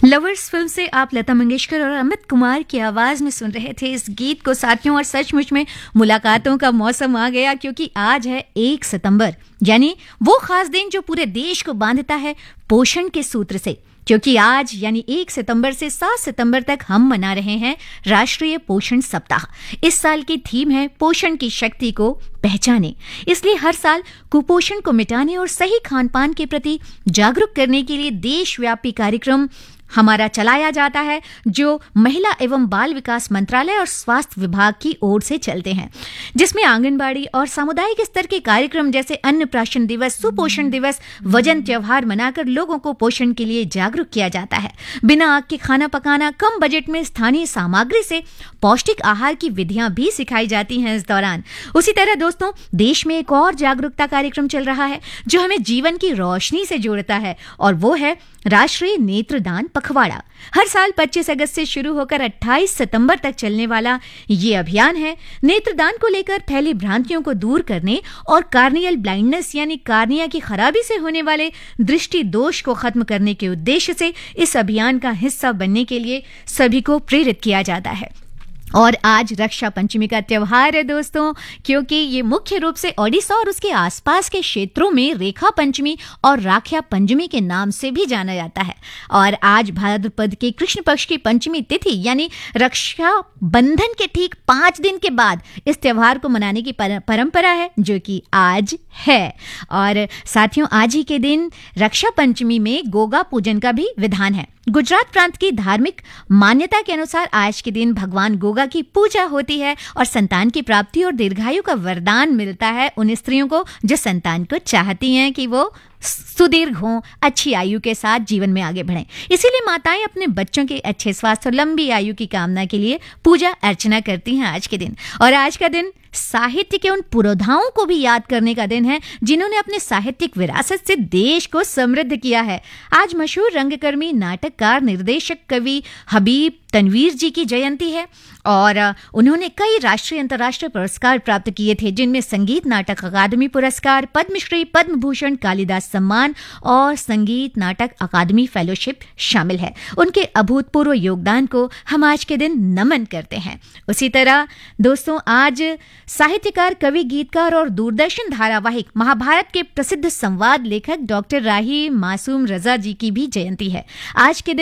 Lovers film से आप लता मंगेशकर और अमित कुमार की आवाज में सुन रहे थे इस गीत को साथियों। और सचमुच में मुलाकातों का मौसम आ गया, क्योंकि आज है 1 सितंबर, यानी वो खास दिन जो पूरे देश को बांधता है पोषण के सूत्र से। क्योंकि आज यानी 1 सितंबर से 7 सितंबर तक हम मना रहे हैं राष्ट्रीय पोषण सप्ताह। इस साल की थीम है पोषण की शक्ति को पहचाने। इसलिए हर साल कुपोषण को मिटाने और सही खान पान के प्रति जागरूक करने के लिए देशव्यापी कार्यक्रम हमारा चलाया जाता है, जो महिला एवं बाल विकास मंत्रालय और स्वास्थ्य विभाग की ओर से चलते हैं, जिसमें आंगनबाड़ी और सामुदायिक स्तर के कार्यक्रम जैसे अन्नप्राशन दिवस, सुपोषण दिवस, वजन त्योहार मनाकर लोगों को पोषण के लिए जागरूक किया जाता है। बिना आग के खाना पकाना, कम बजट में स्थानीय सामग्री से पौष्टिक आहार की विधियां भी सिखाई जाती हैं इस दौरान। उसी तरह दोस्तों, देश में एक और जागरूकता कार्यक्रम चल रहा है जो हमें जीवन की रोशनी से जोड़ता है, और वो है राष्ट्रीय नेत्रदान पखवाड़ा। हर साल 25 अगस्त से शुरू होकर 28 सितंबर तक चलने वाला ये अभियान है नेत्रदान को लेकर फैली भ्रांतियों को दूर करने और कार्नियल ब्लाइंडनेस यानी कार्निया की खराबी से होने वाले दृष्टि दोष को खत्म करने के उद्देश्य से इस अभियान का हिस्सा बनने के लिए सभी को प्रेरित किया जाता है। और आज रक्षा पंचमी का त्योहार है दोस्तों, क्योंकि ये मुख्य रूप से ओडिशा और उसके आसपास के क्षेत्रों में रेखा पंचमी और राखिया पंचमी के नाम से भी जाना जाता है। और आज भाद्रपद के कृष्ण पक्ष की पंचमी तिथि यानी रक्षा बंधन के ठीक 5 दिन के बाद इस त्योहार को मनाने की परंपरा है, जो कि आज है। और साथियों, आज ही के दिन रक्षा पंचमी में गोगा पूजन का भी विधान है। गुजरात प्रांत की धार्मिक मान्यता के अनुसार आज के दिन भगवान गोगा की पूजा होती है और संतान की प्राप्ति और दीर्घायु का वरदान मिलता है उन स्त्रियों को जो संतान को चाहती हैं कि वो सुदीर्घ हों, अच्छी आयु के साथ जीवन में आगे बढ़ें। इसीलिए माताएं अपने बच्चों के अच्छे स्वास्थ्य और लंबी आयु की कामना के लिए पूजा अर्चना करती हैं आज के दिन। और आज का दिन साहित्य के उन पुरोधाओं को भी याद करने का दिन है जिन्होंने अपने साहित्यिक विरासत से देश को समृद्ध किया है। आज मशहूर रंगकर्मी, नाटककार, निर्देशक, कवि हबीब तनवीर जी की जयंती है और उन्होंने कई राष्ट्रीय अंतर्राष्ट्रीय पुरस्कार प्राप्त किए थे, जिनमें संगीत नाटक अकादमी पुरस्कार, पद्मश्री, पद्म भूषण, कालिदास सम्मान और संगीत नाटक अकादमी फेलोशिप शामिल है। उनके अभूतपूर्व योगदान को हम आज के दिन नमन करते हैं। उसी तरह दोस्तों, आज साहित्यकार, कवि, गीतकार और दूरदर्शन धारावाहिक महाभारत के प्रसिद्ध संवाद लेखक डॉक्टर राही मासूम रजा जी की भी जयंती है। आज के दिन